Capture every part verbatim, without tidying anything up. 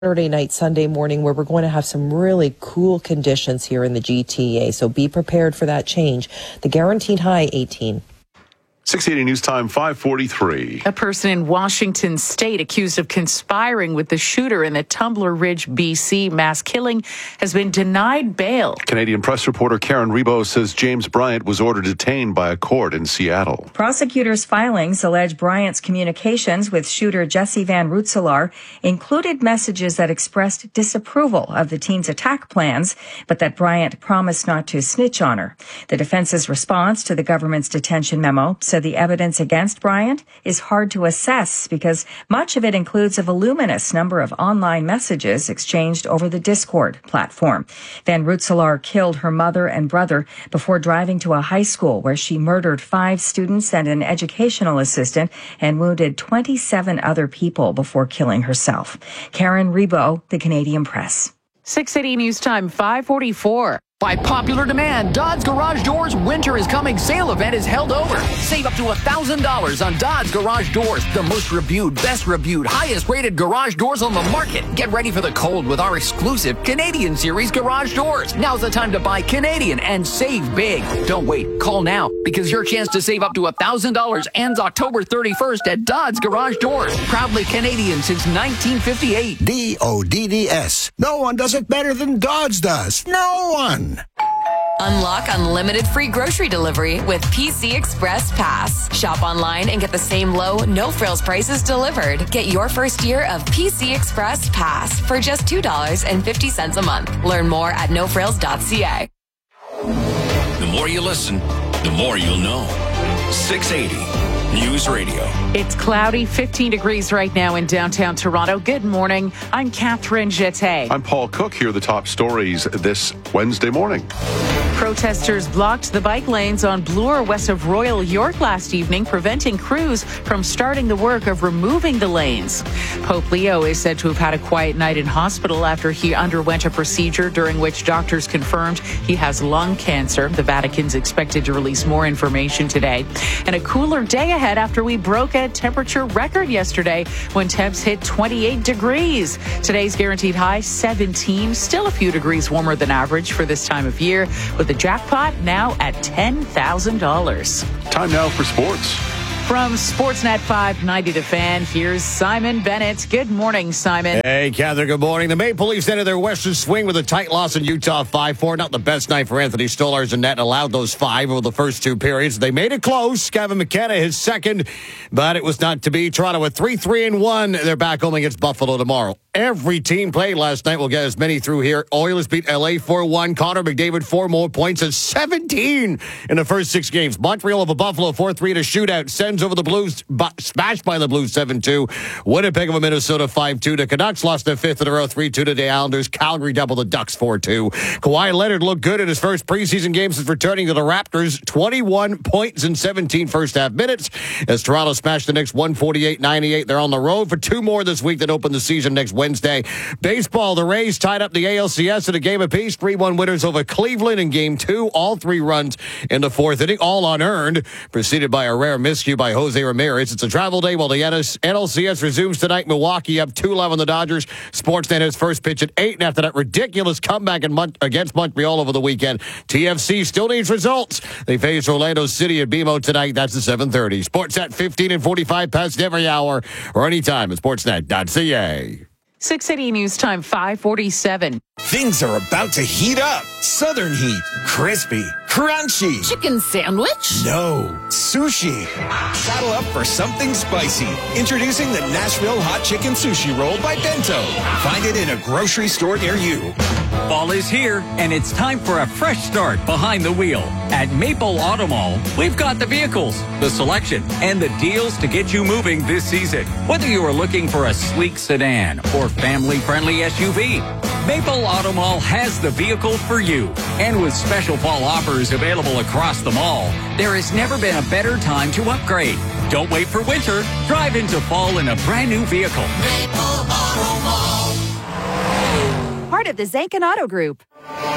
Saturday night, Sunday morning, where we're going to have some really cool conditions here in the G T A. So be prepared for that change. The guaranteed high, eighteen. six eighty News Time, five forty-three. A person in Washington State accused of conspiring with the shooter in the Tumbler Ridge, B C mass killing has been denied bail. Canadian press reporter Karen Rebo says James Bryant was ordered detained by a court in Seattle. Prosecutors' filings allege Bryant's communications with shooter Jesse Van Rootselaar included messages that expressed disapproval of the teen's attack plans, but that Bryant promised not to snitch on her. The defense's response to the government's detention memo said the evidence against Bryant is hard to assess because much of it includes a voluminous number of online messages exchanged over the Discord platform. Van Rootselaar killed her mother and brother before driving to a high school where she murdered five students and an educational assistant and wounded twenty-seven other people before killing herself. Karen Rebo, The Canadian Press. six eighty News Time, five forty-four. By popular demand, Dodds Garage Doors Winter is Coming sale event is held over. Save up to one thousand dollars on Dodds Garage Doors, the most reviewed, best reviewed, highest rated garage doors on the market. Get ready for the cold with our exclusive Canadian Series garage doors. Now's the time to buy Canadian and save big. Don't wait. Call now because your chance to save up to one thousand dollars ends October thirty-first at Dodds Garage Doors. Proudly Canadian since nineteen fifty-eight. D O D D S. No one does it better than Dodds does. No one. Unlock unlimited free grocery delivery with P C Express Pass. Shop online and get the same low, no-frills prices delivered. Get your first year of P C Express Pass for just two dollars and fifty cents a month. Learn more at no frills dot c a. The more you listen, the more you'll know. six eighty News Radio. It's cloudy, fifteen degrees right now in downtown Toronto. Good morning. I'm Catherine Jeté. I'm Paul Cook. Here are the top stories this Wednesday morning. Protesters blocked the bike lanes on Bloor west of Royal York last evening, preventing crews from starting the work of removing the lanes. Pope Leo is said to have had a quiet night in hospital after he underwent a procedure during which doctors confirmed he has lung cancer. The Vatican's expected to release more information today. And a cooler day ahead after we broke a temperature record yesterday when temps hit twenty-eight degrees. Today's guaranteed high, seventeen, still a few degrees warmer than average for this time of year, with the jackpot now at ten thousand dollars. Time now for sports. From Sportsnet five ninety The Fan, here's Simon Bennett. Good morning, Simon. Hey, Catherine, good morning. The Maple Leafs ended their Western swing with a tight loss in Utah five four. Not the best night for Anthony Stolarz and net, allowed those five over the first two periods. They made it close. Kevin McKenna, his second, but it was not to be. Toronto at three three and one. They're back home against Buffalo tomorrow. Every team played last night. We'll get as many through here. Oilers beat L A four one. Connor McDavid, four more points at seventeen in the first six games. Montreal over Buffalo, four three in a shootout. Sens over the Blues, smashed by the Blues, seven two. Winnipeg over Minnesota, five two. The Canucks lost their fifth in a row, three two to the Islanders. Calgary doubled the Ducks, four two. Kawhi Leonard looked good in his first preseason game since returning to the Raptors. twenty-one points in seventeen first half minutes as Toronto smashed the Knicks one forty-eight ninety-eight. They're on the road for two more this week that open the season next Wednesday. Baseball, the Rays tied up the A L C S in a game apiece. three one winners over Cleveland in game two. All three runs in the fourth inning, all unearned, preceded by a rare miscue by Jose Ramirez. It's a travel day while the N L C S resumes tonight. Milwaukee up two love on the Dodgers. Sportsnet has first pitch at eight, and after that ridiculous comeback in Mon- against Montreal over the weekend, T F C still needs results. They face Orlando City at B M O tonight. That's at seven thirty. Sportsnet fifteen and forty-five past every hour or anytime at sportsnet dot c a. six eighty News Time, five forty-seven. Things are about to heat up. Southern heat. Crispy. Crunchy. Chicken sandwich? No. Sushi. Saddle up for something spicy. Introducing the Nashville Hot Chicken Sushi Roll by Bento. Find it in a grocery store near you. Fall is here, and it's time for a fresh start behind the wheel. At Maple Auto Mall, we've got the vehicles, the selection, and the deals to get you moving this season. Whether you are looking for a sleek sedan or family-friendly S U V, Maple Auto Mall has the vehicle for you. And with special fall offers available across the mall, there has never been a better time to upgrade. Don't wait for winter. Drive into fall in a brand new vehicle. Maple Auto Mall. Part of the Zankin Auto Group.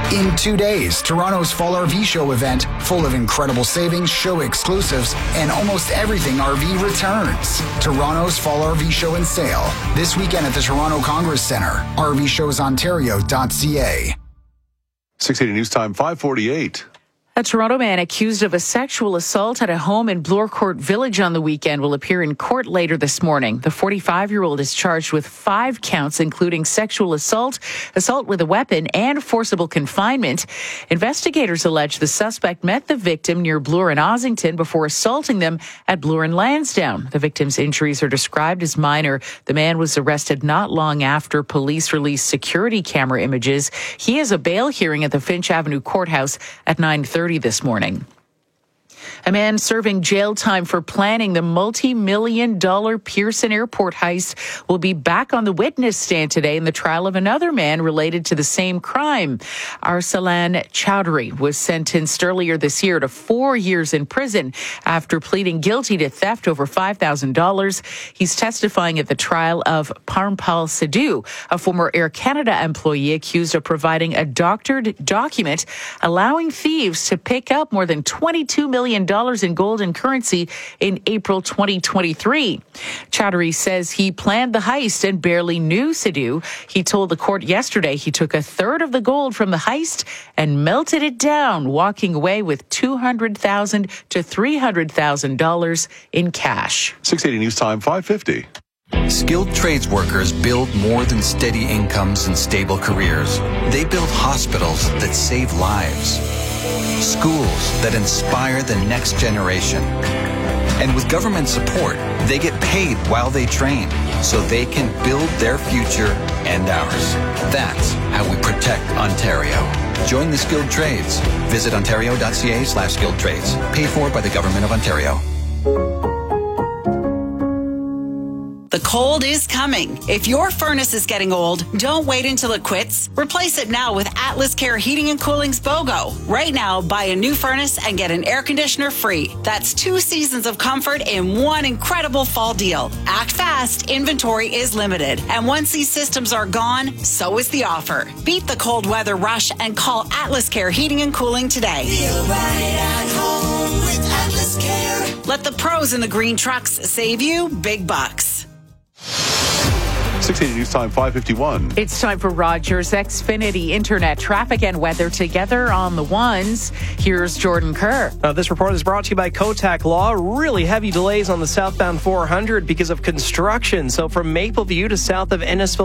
In two days, Toronto's Fall R V Show event, full of incredible savings, show exclusives, and almost everything R V returns. Toronto's Fall R V Show and Sale, this weekend at the Toronto Congress Centre. R V shows ontario dot c a. six eighty News Time, five forty-eight. A Toronto man accused of a sexual assault at a home in Bloor-Court Village on the weekend will appear in court later this morning. The forty-five-year-old is charged with five counts, including sexual assault, assault with a weapon, and forcible confinement. Investigators allege the suspect met the victim near Bloor and Ossington before assaulting them at Bloor and Lansdowne. The victim's injuries are described as minor. The man was arrested not long after police released security camera images. He has a bail hearing at the Finch Avenue Courthouse at nine thirty this morning. A man serving jail time for planning the multi-million dollar Pearson Airport heist will be back on the witness stand today in the trial of another man related to the same crime. Arsalan Chowdhury was sentenced earlier this year to four years in prison after pleading guilty to theft over five thousand dollars. He's testifying at the trial of Parmpal Sidhu, a former Air Canada employee accused of providing a doctored document allowing thieves to pick up more than twenty-two million dollars in gold and currency in April twenty twenty-three. Chowdhury says he planned the heist and barely knew Sidhu. He told the court yesterday he took a third of the gold from the heist and melted it down, walking away with two hundred thousand dollars to three hundred thousand dollars in cash. six eighty News Time, five fifty. Skilled trades workers build more than steady incomes and stable careers. They build hospitals that save lives, schools that inspire the next generation. And with government support, they get paid while they train so they can build their future and ours. That's how we protect Ontario. Join the skilled trades. Visit ontario dot c a slash skilled trades. Paid for by the Government of Ontario. The cold is coming. If your furnace is getting old, don't wait until it quits. Replace it now with Atlas Care Heating and Cooling's BOGO. Right now, buy a new furnace and get an air conditioner free. That's two seasons of comfort in one incredible fall deal. Act fast. Inventory is limited. And once these systems are gone, so is the offer. Beat the cold weather rush and call Atlas Care Heating and Cooling today. Feel right at home with Atlas Care. Let the pros in the green trucks save you big bucks. six eighty News Time, five fifty-one. It's time for Rogers Xfinity Internet traffic and weather together on the ones. Here's Jordan Kerr. Uh, this report is brought to you by Kotak Law. Really heavy delays on the southbound four hundred because of construction. So from Mapleview to south of Ennisville